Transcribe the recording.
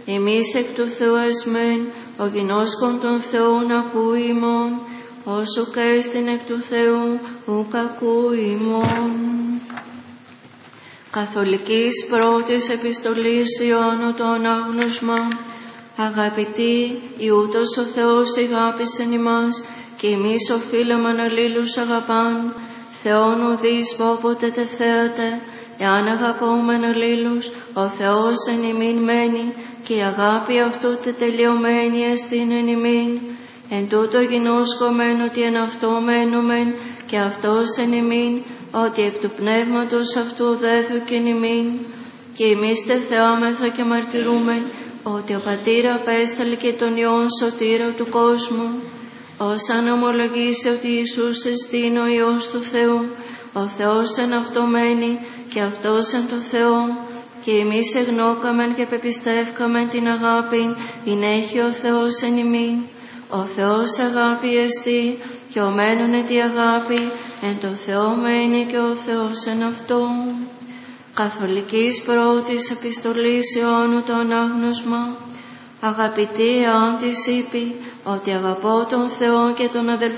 εμείς εκ του Θεού εσμεν, ο γινώσκον των Θεών ακούει ημών, όσο καίστην εκ του Θεού, ουκ ακούει ημών. Καθολικής πρώτης επιστολής Ιωάννου το ανάγνωσμα. Αγαπητοί, ιούτος ο Θεός ηγάπησεν ημάς, και εμείς οφείλομεν αλλήλους αγαπάν, Θεόν ουδείς πόποτε τεθέατε, εάν αγαπώμεν αλλήλους, ο Θεός εν ημίν μένει, και η αγάπη αυτού τετελειωμένη εστίν εν ημίν. Εν τούτο γινώσκομεν ότι εν αυτό μένομεν, και αυτός εν ημίν, ότι εκ του πνεύματος αυτού δέθηκεν ημίν. Και εμείς τεθεάμεθα και μαρτυρούμεν, ότι ο Πατήρ απέσταλκε τον Υιόν σωτήρα του κόσμου, ως αν ομολογήσει ότι Ιησούς εστίν ο Υιός του Θεού, ο Θεός εν αυτό μένει και αυτός εν το Θεό, και εμείς εγνώκαμεν και πεπιστεύκαμεν την αγάπη, ειν έχει ο Θεός εν ημίν. Ο Θεός αγάπη εστί, και ο μένων τη αγάπη, εν το Θεό μένει και ο Θεός εν αυτό. Καθολικής πρώτης επιστολής Ιωάννου το ανάγνωσμα. Αγαπητοί, αν της είπε ότι αγαπώ τον Θεό και τον αδελφό